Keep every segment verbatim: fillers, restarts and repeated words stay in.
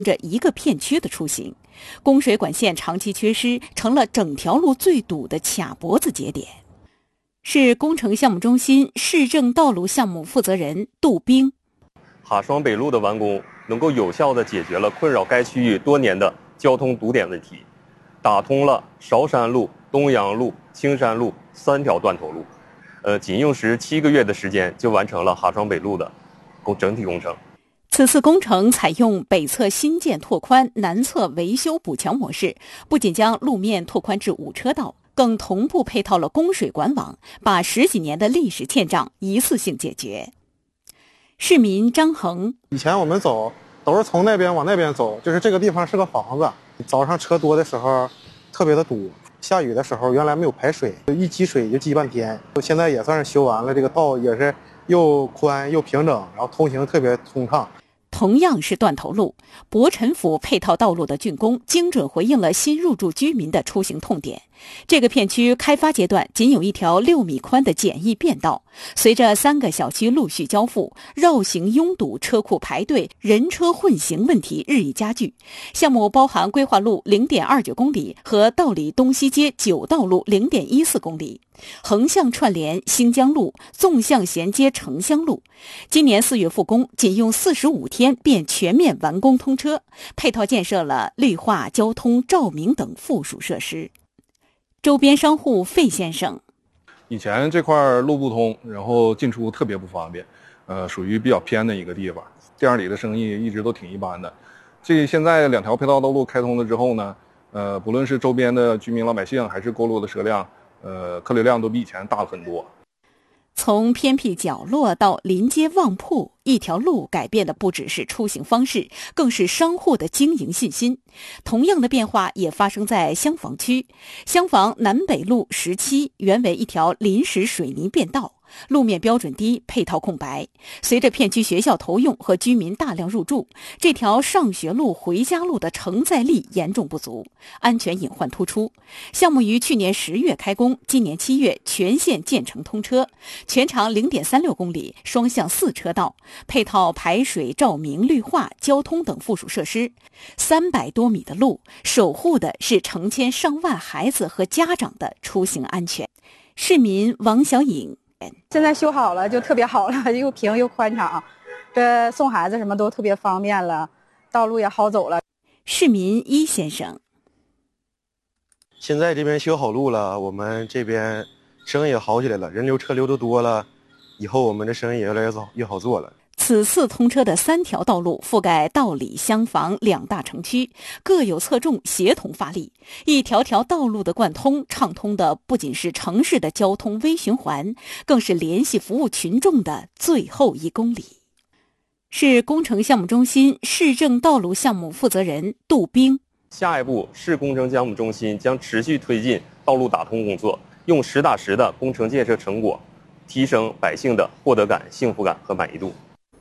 这一个片区的出行，供水管线长期缺失，成了整条路最堵的卡脖子节点。市工程项目中心市政道路项目负责人杜兵： 哈双北路的完工，能够有效地解决了困扰该区域多年的交通堵点问题，打通了韶山路、东阳路、青山路三条断头路。呃，仅用时七个月的时间就完成了哈双北路的工整体工程。 此次工程采用北侧新建拓宽、南侧维修补强模式，不仅将路面拓宽至五车道，更同步配套了供水管网，把十几年的历史欠账一次性解决。市民张恒： 以前我们走都是从那边往那边走，就是这个地方是个房子，早上车多的时候特别的堵，下雨的时候原来没有排水，一积水就积半天。现在也算是修完了，这个道也是又宽又平整，然后通行特别通畅。 同样是断头路，博陈府配套道路的竣工，精准回应了新入住居民的出行痛点。这个片区开发阶段仅有一条六米宽的简易便道，随着三个小区陆续交付，绕行拥堵、车库排队、人车混行问题日益加剧。项目包含规划路 零点二九公里和道里东西街九道路 零点一四公里，横向串联新疆路，纵向衔接城乡路。今年四月复工，仅用四十五天便全面完工通车，配套建设了绿化、交通、照明等附属设施。周边商户费先生： 以前这块路不通，然后进出特别不方便，呃，属于比较偏的一个地方，店里的生意一直都挺一般的。这现在两条配套道路开通了之后呢，呃，不论是周边的居民老百姓，还是过路的车辆，呃，客流量都比以前大了很多。 从偏僻角落到临街旺铺，一条路改变的不只是出行方式，更是商户的经营信心。同样的变化也发生在厢房区。厢房南北路十七原为一条临时水泥便道，路面标准低，配套空白。随着片区学校投用和居民大量入住，这条上学路、回家路的承载力严重不足，安全隐患突出。项目于去年十月开工，今年七月全线建成通车，全长 零点三六公里，双向四车道，配套排水、照明、绿化、交通等附属设施。三百多米的路，守护的是成千上万孩子和家长的出行安全。市民王小颖： 现在修好了就特别好了，又平又宽敞，这送孩子什么都特别方便了，道路也好走了。 市民一先生： 现在这边修好路了，我们这边生意也好起来了，人流车流都多了，以后我们的生意也越来越好越好做了。 此次通车的三条道路覆盖道里、厢房两大城区，各有侧重，协同发力。一条条道路的贯通，畅通的不仅是城市的交通微循环，更是联系服务群众的最后一公里。市工程项目中心市政道路项目负责人杜兵： 下一步，市工程项目中心将持续推进道路打通工作，用实打实的工程建设成果，提升百姓的获得感、幸福感和满意度。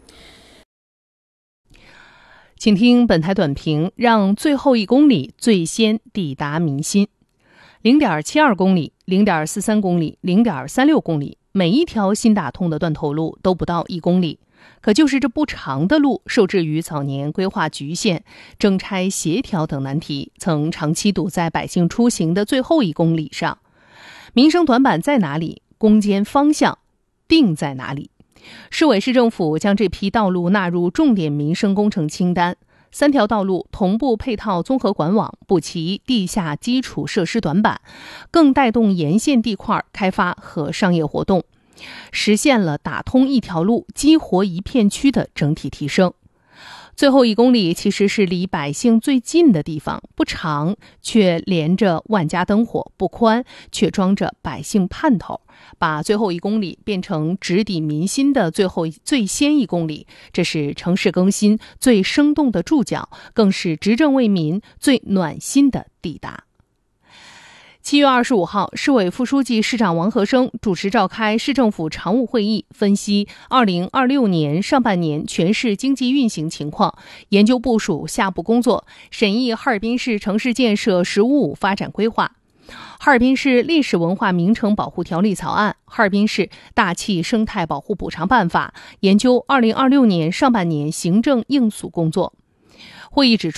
请听本台短评，让最后一公里最先抵达民心。零点七二公里、零点四三公里、零点三六公里，每一条新打通的断头路都不到一公里。可就是这不长的路，受制于早年规划局限、征差协调等难题，曾长期堵在百姓出行的最后一公里上。民生短板在哪里？攻坚方向定在哪里？市委市政府将这批道路纳入重点民生工程清单，三条道路同步配套综合管网，补齐地下基础设施短板，更带动沿线地块开发和商业活动，实现了打通一条路、激活一片区的整体提升。最后一公里其实是离百姓最近的地方，不长却连着万家灯火，不宽却装着百姓盼头，把最后一公里变成直抵民心的最后最先一公里，这是城市更新最生动的注脚，更是执政为民最暖心的抵达。七月二十五号，市委副书记、市长王和生主持召开市政府常务会议，分析二零二六年上半年全市经济运行情况，研究部署下步工作，审议哈尔滨市城市建设“十五五”发展规划、哈尔滨市历史文化名城保护条例草案、哈尔滨市大气生态保护补偿办法，研究二零二六年上半年行政应诉工作。 会议指出，